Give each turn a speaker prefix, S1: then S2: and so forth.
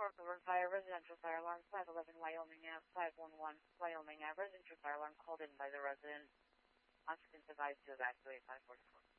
S1: North Fire Residential Fire Alarm 511 Wyoming Ave 511 Wyoming Ave Residential Fire Alarm called in by the resident. Occupants advised to evacuate 544.